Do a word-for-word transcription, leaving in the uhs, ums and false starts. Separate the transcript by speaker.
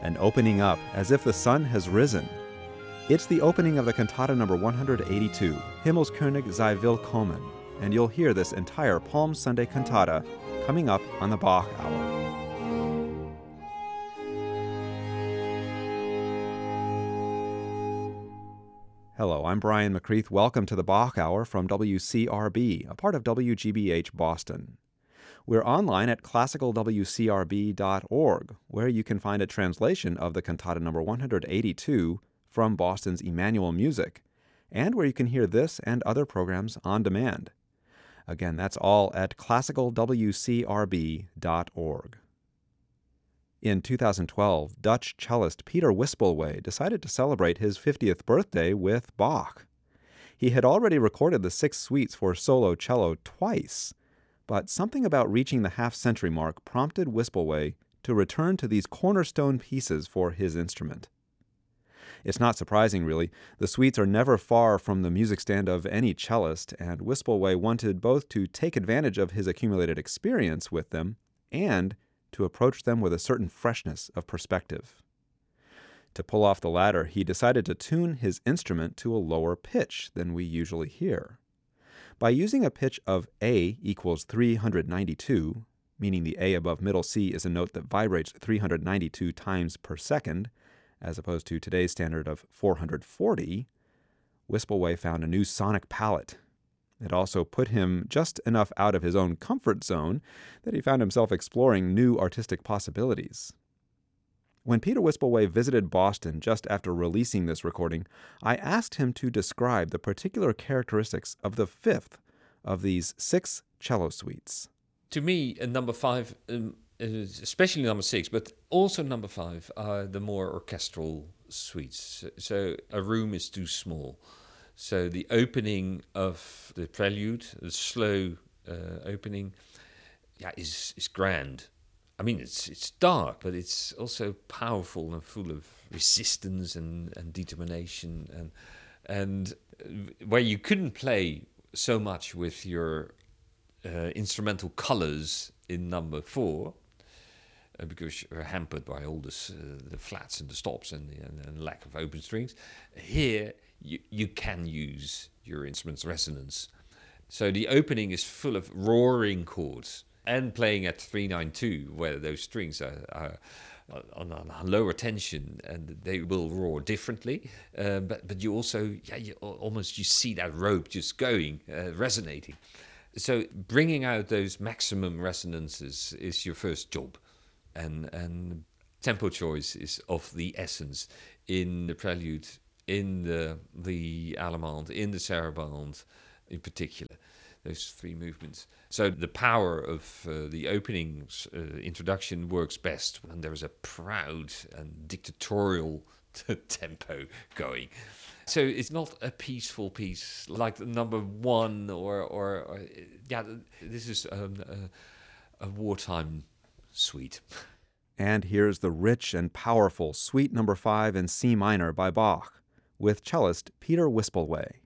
Speaker 1: and opening up as if the sun has risen. It's the opening of the cantata number one hundred eighty-two, Himmelskönig sei willkommen, and you'll hear this entire Palm Sunday cantata coming up on the Bach Hour. Hello, I'm Brian McCreath. Welcome to the Bach Hour from W C R B, a part of W G B H Boston. We're online at classical w c r b dot org, where you can find a translation of the cantata number one hundred eighty-two from Boston's Emmanuel Music, and where you can hear this and other programs on demand. Again, that's all at classical w c r b dot org. In two thousand twelve, Dutch cellist Peter Wispelwey decided to celebrate his fiftieth birthday with Bach. He had already recorded the six suites for solo cello twice, but something about reaching the half-century mark prompted Wispelwey to return to these cornerstone pieces for his instrument. It's not surprising, really. The suites are never far from the music stand of any cellist, and Wispelwey wanted both to take advantage of his accumulated experience with them and to approach them with a certain freshness of perspective. To pull off the latter, he decided to tune his instrument to a lower pitch than we usually hear. By using a pitch of A equals three hundred ninety-two, meaning the A above middle C is a note that vibrates three hundred ninety-two times per second, as opposed to today's standard of four hundred forty, Wispelwey found a new sonic palette. It also put him just enough out of his own comfort zone that he found himself exploring new artistic possibilities. When Peter Wispelwey visited Boston just after releasing this recording, I asked him to describe the particular characteristics of the fifth of these six cello suites.
Speaker 2: To me, uh, number five, um, especially number six, but also number five, are the more orchestral suites. So a room is too small. So the opening of the prelude, the slow uh, opening, yeah, is is grand. I mean, it's it's dark, but it's also powerful and full of resistance and, and determination, and and where you couldn't play so much with your uh, instrumental colors in number four, uh, because you're hampered by all this, uh, the flats and the stops and the and, and lack of open strings. Here, you you can use your instrument's resonance. So the opening is full of roaring chords. And playing at three ninety-two, where those strings are, are on, on lower tension and they will roar differently. Uh, but but you also, yeah, you almost you see that rope just going, uh, resonating. So bringing out those maximum resonances is your first job, and and tempo choice is of the essence in the prelude, in the the Allemande, in the Sarabande, in particular. Those three movements. So the power of uh, the opening uh, introduction works best when there is a proud and dictatorial tempo going. So it's not a peaceful piece like the number one or, or, or yeah, this is um, a, a wartime suite.
Speaker 1: And here's the rich and powerful Suite number five in C minor by Bach, with cellist Peter Wispelwey.